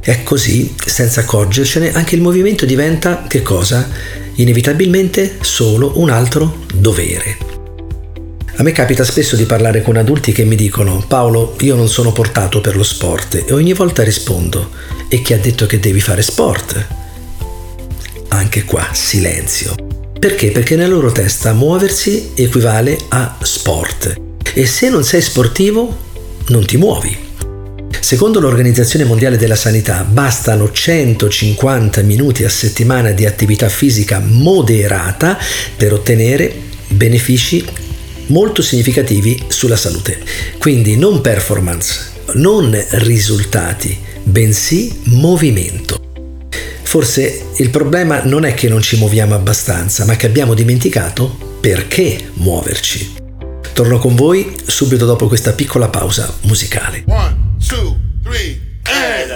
È così, senza accorgercene, anche il movimento diventa che cosa? Inevitabilmente solo un altro dovere. A me capita spesso di parlare con adulti che mi dicono: Paolo, io non sono portato per lo sport, e ogni volta rispondo: e chi ha detto che devi fare sport? Anche qua silenzio. Perché? Perché nella loro testa muoversi equivale a sport, e se non sei sportivo non ti muovi. Secondo l'Organizzazione Mondiale della Sanità bastano 150 minuti a settimana di attività fisica moderata per ottenere benefici molto significativi sulla salute. Quindi non performance, non risultati, bensì movimento. Forse il problema non è che non ci muoviamo abbastanza, ma che abbiamo dimenticato perché muoverci. Torno con voi subito dopo questa piccola pausa musicale. 1, 2